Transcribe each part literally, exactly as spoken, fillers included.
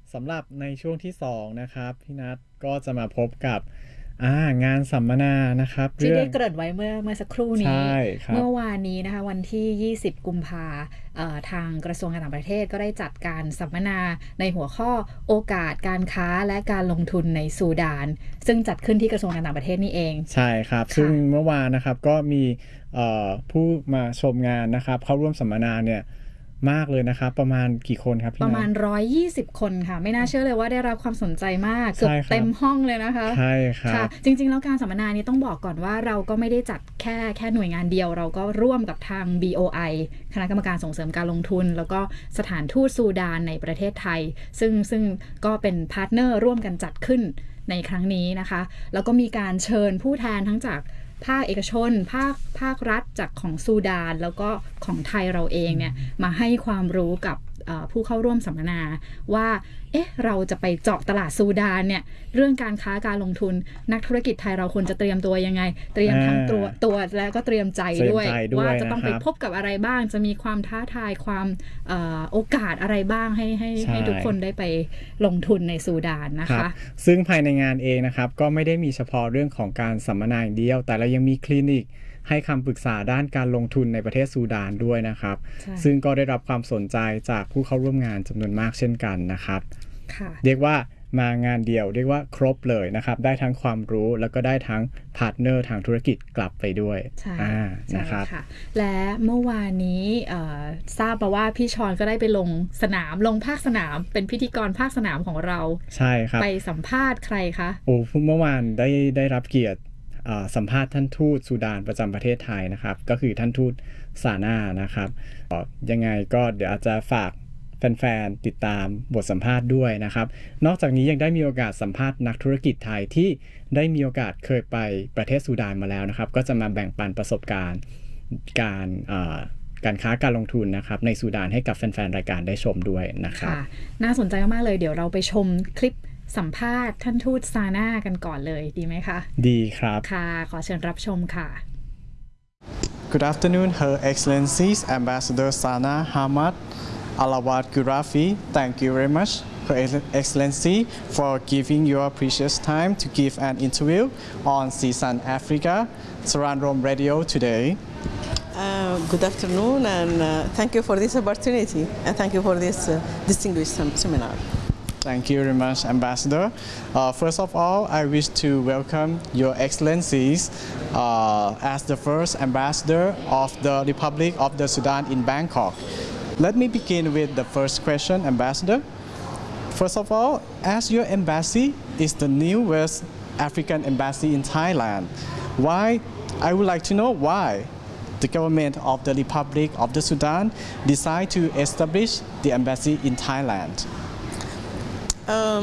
สำหรับในช่วงที่สองนะครับพี่นัทก็จะมาพบกับอ่างานสัมมนานะครับที่ได้เกริ่นไว้เมื่อเมื่อสักครู่ใช่นี้ครับเมื่อวานนี้นะคะวันที่ยี่สิบกุมภาเอ่อทางกระทรวงการต่างประเทศก็ได้จัดการสัมมนาในหัวข้อโอกาสการค้าและการลงทุนในซูดานซึ่งจัดขึ้นที่กระทรวงการต่างประเทศนี่เองใช่ครับซึ่งเมื่อวานนะครับก็มีผู้มาชมงานนะครับเข้าร่วมสัมมนาเนี่ยมากเลยนะครับประมาณกี่คนครับพี่นัทประมาณหนึ่งร้อยยี่สิบคนค่ะไม่น่าเชื่อเลยว่าได้รับความสนใจมากเกือบเต็มห้องเลยนะคะใช่ครับค่ะจริงๆแล้วการสัมมนานี้ต้องบอกก่อนว่าเราก็ไม่ได้จัดแค่แค่หน่วยงานเดียวเราก็ร่วมกับทาง บี โอ ไอ คณะกรรมการส่งเสริมการลงทุนแล้วก็สถานทูตซูดานในประเทศไทยซึ่งซึ่งก็เป็นพาร์ทเนอร์ร่วมกันจัดขึ้นในครั้งนี้นะคะแล้วก็มีการเชิญผู้แทนทั้งจากภาคเอกชนภาคภาครัฐจากของซูดานแล้วก็ของไทยเราเองเนี่ยมาให้ความรู้กับผู้เข้าร่วมสัมมนาว่าเอ๊ะเราจะไปเจาะตลาดซูดานเนี่ยเรื่องการค้าการลงทุนนักธุรกิจไทยเราควรจะเตรียมตัวยังไงเตรียมทั้งตัวตัวแล้วก็เตรียมใจด้วยว่าจะต้องไปพบกับอะไรบ้างจะมีความท้าทายความเอ่อโอกาสอะไรบ้างให้ให้ให้ทุกคนได้ไปลงทุนในซูดานนะคะซึ่งภายในงานเองนะครับก็ไม่ได้มีเฉพาะเรื่องของการสัมมนาอย่างเดียวแต่เรายังมีคลินิกให้คำปรึกษาด้านการลงทุนในประเทศซูดานด้วยนะครับซึ่งก็ได้รับความสนใจจากผู้เข้าร่วมงานจำนวนมากเช่นกันนะครับเรียกว่ามางานเดียวเรียกว่าครบเลยนะครับได้ทั้งความรู้แล้วก็ได้ทั้งพาร์ทเนอร์ทางธุรกิจกลับไปด้วยใช่นะครับและเมื่อวานนี้ทราบมาว่าพี่ชอนก็ได้ไปลงสนามลงภาคสนามเป็นพิธีกรภาคสนามของเราใช่ครับไปสัมภาษณ์ใครคะโอ้เมื่อวานได้ได้รับเกียรติสัมภาษณ์ท่านทูตซูดานประจำประเทศไทยนะครับก็คือท่านทูตซาน่านะครับยังไงก็เดี๋ยวอาจจะฝากแฟนๆติดตามบทสัมภาษณ์ด้วยนะครับนอกจากนี้ยังได้มีโอกาสสัมภาษณ์นักธุรกิจไทยที่ได้มีโอกาสเคยไปประเทศซูดานมาแล้วนะครับก็จะมาแบ่งปันประสบการณ์การการค้าการลงทุนนะครับในซูดานให้กับแฟนๆรายการได้ชมด้วยนะครับน่าสนใจมากๆเลยเดี๋ยวเราไปชมคลิปสัมภาษณ์ท่านทูตซาน่ากันก่อนเลยดีไหมคะดีครับค่ะขอเชิญรับชมค่ะ Good afternoon, Her Excellencies Ambassador Sana Hamad Alawat Gurafi. Thank you very much, Her Excellency, for giving your precious time to give an interview on C S A N Africa, Saran Rome Radio today. Uh, good afternoon, and uh, thank you for this opportunity, and thank you for this uh, distinguished seminar.Thank you very much, Ambassador. Uh, first of all, I wish to welcome Your Excellencies uh, as the first Ambassador of the Republic of the Sudan in Bangkok. Let me begin with the first question, Ambassador. First of all, as your embassy is the newest African embassy in Thailand, why? I would like to know why the government of the Republic of the Sudan decided to establish the embassy in Thailand.Um,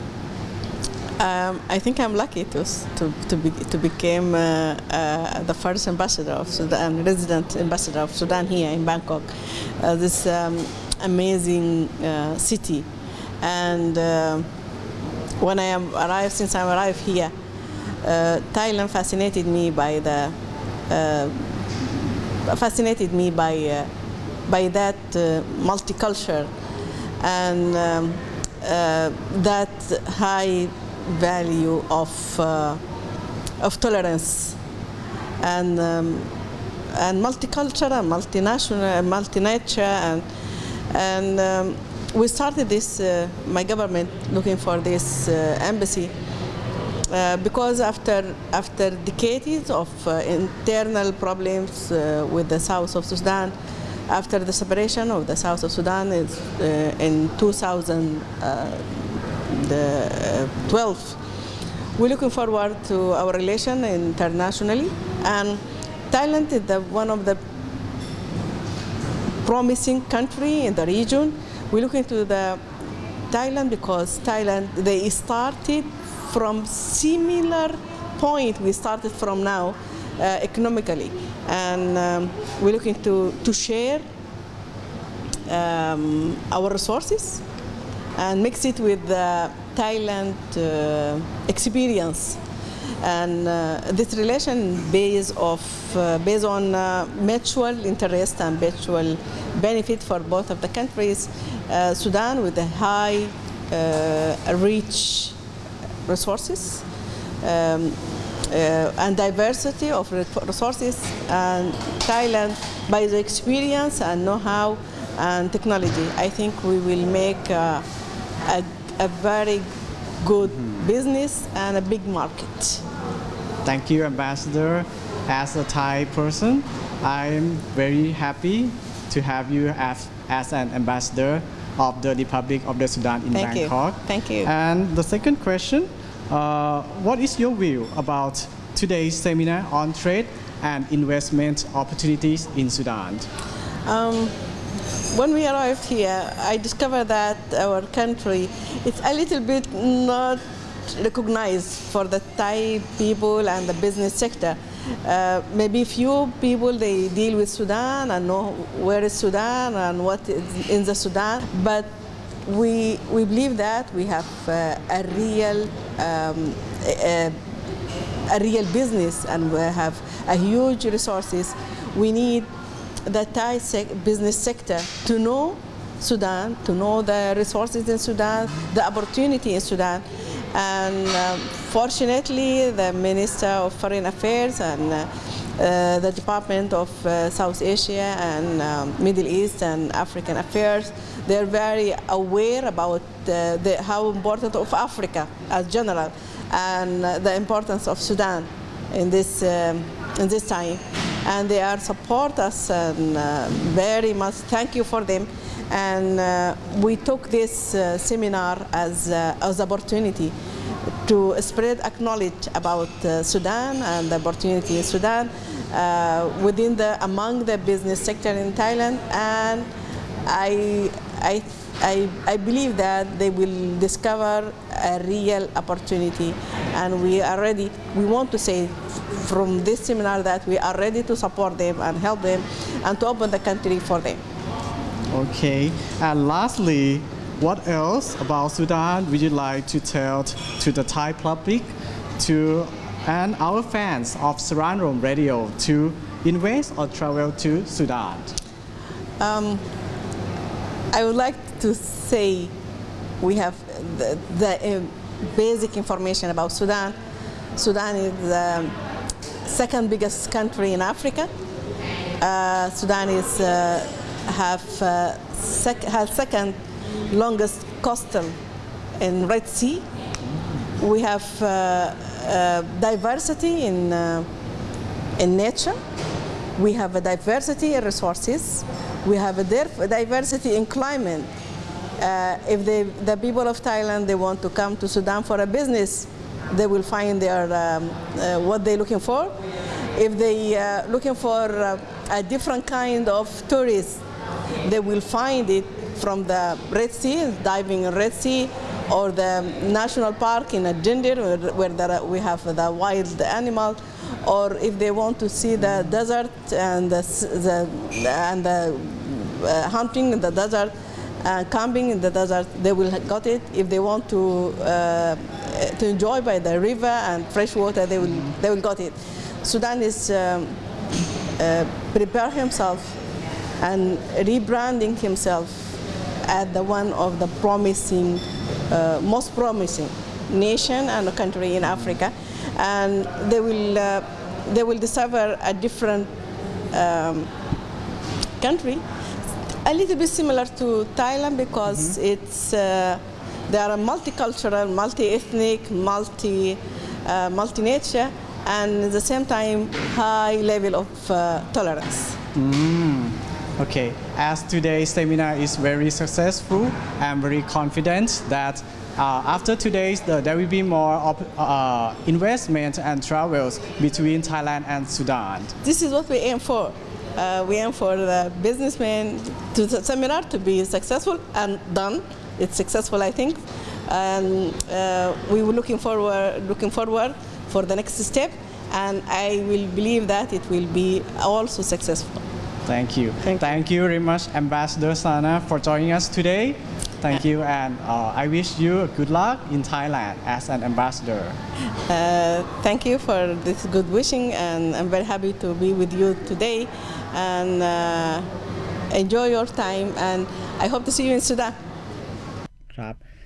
um, I think I'm lucky to to to, be, to become uh, uh, the first ambassador of Sudan, resident ambassador of Sudan here in Bangkok, uh, this um, amazing uh, city. And uh, when I am arrived, since I arrived here, uh, Thailand fascinated me by the uh, fascinated me by uh, by that uh, multicultural and um, Uh, that high value of uh, of tolerance and um, and multicultural, multinational, multinature, and and um, we started this. Uh, my government looking for this uh, embassy uh, because after after decades of uh, internal problems uh, with the south of Sudan. After the separation of the south of Sudan is, uh, in two thousand twelve, we're looking forward to our relation internationally, and Thailand is the, one of the promising country in the region. We're looking to the Thailand because Thailand, they started from similar point we started from now. Uh, economically, and um, we're looking to, to share um, our resources and mix it with the Thailand uh, experience. And uh, this relation based, of, uh, based on uh, mutual interest and mutual benefit for both of the countries. Uh, Sudan with a high uh, rich resources um, uh, and diversity of resources, and Thailand, by the experience and know-how and technology, I think we will make uh, a, a very good mm-hmm. business and a big market. Thank you, Ambassador. As a Thai person, I'm very happy to have you as, as an ambassador of the Republic of the Sudan in Thank Bangkok. You. Thank you. And the second question, uh, what is your view about today's seminar on trade and investment opportunities in Sudan? Um, when we arrived here, I discovered that our country is a little bit not recognized for the Thai people and the business sector. Uh, maybe few people, they deal with Sudan and know where is Sudan and what is in the Sudan, but we, we believe that we have uh, a real um, a, a real business, and we have a huge resources. We need the Thai sec business sector to know Sudan, to know the resources in Sudan, the opportunity in Sudan. And um, fortunately, the Minister of Foreign Affairs and uh, uh, the Department of uh, South Asia and um, Middle East and African Affairs, they're very aware about uh, the, how important of Africa as general, and uh, the importance of Sudan in this, um, in this time. And they are support us, and uh, very much thank you for them. And uh, we took this uh, seminar as uh, as opportunity to spread knowledge about uh, Sudan and the opportunity in Sudan uh, within the among the business sector in Thailand. And I I I, I believe that they will discover a real opportunity, and we are ready. We want to say from this seminar that we are ready to support them and help them and to open the country for them. Okay, and lastly, what else about Sudan would you like to tell to the Thai public to and our fans of Saranrom Radio to invest or travel to Sudan? Um, I would like to say we have the, the uh, basic information about Sudan. Sudan is the second biggest country in Africa. Uh, Sudan is uh, have uh, sec has second longest coastal in Red Sea. We have uh, uh, diversity in uh, in nature. We have a diversity in resources. We have a diversity in climate. Uh, if they, the people of Thailand, they want to come to Sudan for a business, they will find their um, uh, what they're looking for. If they are uh, looking for uh, a different kind of tourists, they will find it from the Red Sea, diving in Red Sea, or the national park in Jindir, where, where there, we have the wild animal. Or if they want to see the desert and the, the, and the uh, hunting in the desert, uh, camping in the desert, they will got it. If they want to uh, to enjoy by the river and fresh water, they will they will got it. Sudan is um, uh, prepare himself and rebranding himself as the one of the promising, uh, most promising nation and country in Africa, and they will uh, they will discover a different um, country, a little bit similar to Thailand, because mm-hmm. it's uh, they are a multicultural, multi-ethnic, multi uh, multi-nature, and at the same time high level of uh, tolerance. Mm. Okay, as today's seminar is very successful, I'm very confident that uh, after today's, the, there will be more op uh, investment and travels between Thailand and Sudan. This is what we aim for. Uh, we aim for the businessmen to the seminar to be successful and done. It's successful, I think, and uh, we were looking forward, looking forward for the next step, and I will believe that it will be also successful. Thank you. Thank, Thank you very much, Ambassador Sana, for joining us today. Thank you, and uh, I wish you good luck in Thailand as an ambassador. Uh, thank you for this good wishing, and I'm very happy to be with you today, and uh, enjoy your time, and I hope to see you in Sudan. ครับ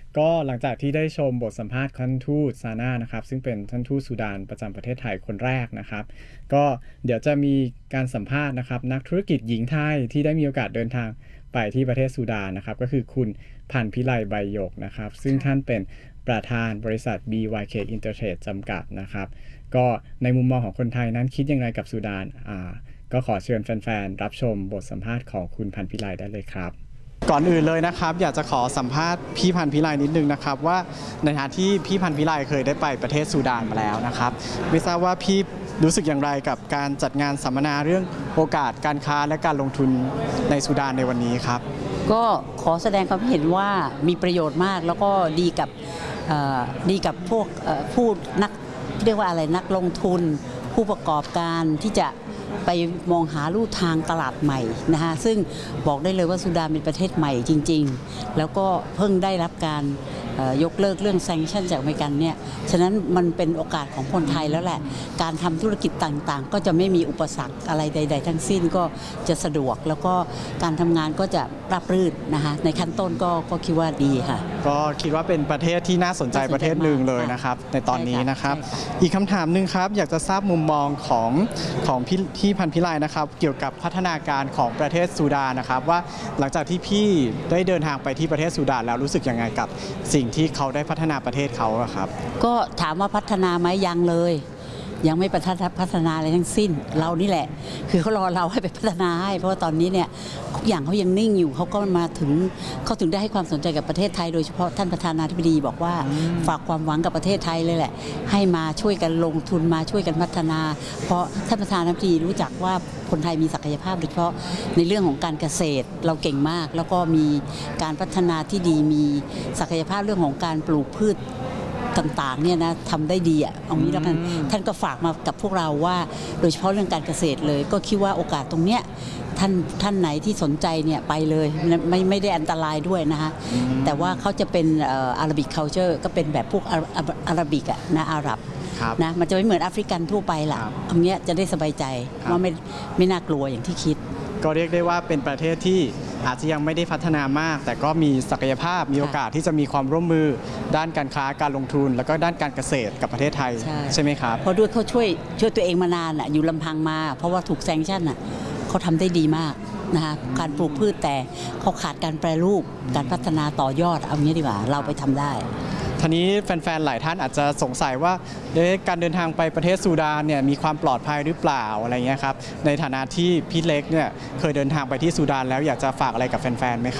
ก็หลังจากที่ได้ชมบทสัมภาษณ์ท่านทูตซาน่านะครับซึ่งเป็นท่านทูตซูดานประจำประเทศไทยคนแรกนะครับก็เดี๋ยวจะมีการสัมภาษณ์นะครับนักธุรกิจหญิงไทยที่ได้มีโอกาสเดินทางไปที่ประเทศซูดานนะครับก็คือคุณพันธุ์พิไลใบหยกนะครับซึ่งท่านเป็นประธานบริษัท บี วาย เค Intertrade จำกัดนะครับก็ในมุมมองของคนไทยนั้นคิดอย่างไรกับซูดานอ่าก็ขอเชิญแฟนๆรับชมบทสัมภาษณ์ของคุณพันธุ์พิไลได้เลยครับก่อนอื่นเลยนะครับอยากจะขอสัมภาษณ์พี่พันธุ์พิไลนิดนึงนะครับว่าในฐานะที่พี่พันธุ์พิไลเคยได้ไปประเทศซูดานมาแล้วนะครับไม่ทราบว่าพี่รู้สึกอย่างไรกับการจัดงานสัมมนาเรื่องโอกาสการค้าและการลงทุนในซูดานในวันนี้ครับก็ขอแสดงความเห็นว่ามีประโยชน์มากแล้วก็ดีกับดีกับพวกผู้นักเรียกว่าอะไรนักลงทุนผู้ประกอบการที่จะไปมองหาลู่ทางตลาดใหม่นะฮะซึ่งบอกได้เลยว่าซูดานเป็นประเทศใหม่จริงๆแล้วก็เพิ่งได้รับการยกเลิกเรื่องแซงชั่นจากอเมริกันเนี่ยฉะนั้นมันเป็นโอกาสของคนไทยแล้วแหละการทำธุรกิจต่างๆก็จะไม่มีอุปสรรคอะไรใดๆทั้งสิ้นก็จะสะดวกแล้วก็การทำงานก็จะราบรื่นนะคะในขั้นต้นก็ก็คิดว่าดีค่ะก็คิดว่าเป็นประเทศที่น่าสนใจประเทศหนึ่งเลยนะครับในตอนนี้นะครับอีกคำถามหนึ่งครับอยากจะทราบมุมมองของของพี่พี่พันธุ์พิไลนะครับเกี่ยวกับพัฒนาการของประเทศซูดานนะครับว่าหลังจากที่พี่ได้เดินทางไปที่ประเทศซูดานแล้วรู้สึกยังไงกับสิ่งที่เขาได้พัฒนาประเทศเขาครับก็ถามว่าพัฒนาไหมยังเลยยังไม่พัฒนาพัฒนาอะไรทั้งสิ้นเรานี่แหละคือเขารอเราให้ไปพัฒนาให้เพราะว่าตอนนี้เนี่ยทุกอย่างเขายังนิ่งอยู่เขาก็มาถึงเขาถึงได้ให้ความสนใจกับประเทศไทยโดยเฉพาะท่านประธานาธิบดีบอกว่าฝากความหวังกับประเทศไทยเลยแหละให้มาช่วยกันลงทุนมาช่วยกันพัฒนาเพราะท่านประธานาธิบดีรู้จักว่าคนไทยมีศักยภาพโดยเฉพาะในเรื่องของการเกษตรเราเก่งมากแล้วก็มีการพัฒนาที่ดีมีศักยภาพเรื่องของการปลูกพืชต่างๆเนี่ยนะทำได้ดีอ่ะเอางี้แล้วกันท่านก็ฝากมากับพวกเราว่าโดยเฉพาะเรื่องการเกษตรเลยก็คิดว่าโอกาสตรงเนี้ยท่านท่านไหนที่สนใจเนี่ยไปเลยไม่ไม่ได้อันตรายด้วยนะคะแต่ว่าเขาจะเป็นอาราบิกคัลเจอร์ก็เป็นแบบพวกอาราบิกอ่ะนะอาหรับนะมันจะไม่เหมือนแอฟริกันทั่วไปล่ะตรงเนี้ยจะได้สบายใจว่าไม่ไม่น่ากลัวอย่างที่คิดก็เรียกได้ว่าเป็นประเทศที่อาจจะยังไม่ได้พัฒนามากแต่ก็มีศักยภาพมีโอกาสที่จะมีความร่วมมือด้านการค้าการลงทุนแล้วก็ด้านการเกษตรกับประเทศไทยใช่ไหมครับเพราะด้วยเขาช่วยช่วยตัวเองมานานอ่ะอยู่ลำพังมาเพราะว่าถูกแซงชั่นอ่ะเขาทำได้ดีมากนะคะการปลูกพืชแต่เขาขาดการแปรรูปการพัฒนาต่อยอดเอางี้ดีกว่าเราไปทำได้ทีนี้แฟนๆหลายท่านอาจจะสงสัยว่าการเดินทางไปประเทศซูดานเนี่ยมีความปลอดภัยหรือเปล่าอะไรเงี้ยครับในฐานะที่พี่เล็กเนี่ยเคยเดินทางไปที่ซูดานแล้วอยากจะฝากอะไรกับแฟนๆไหมครับ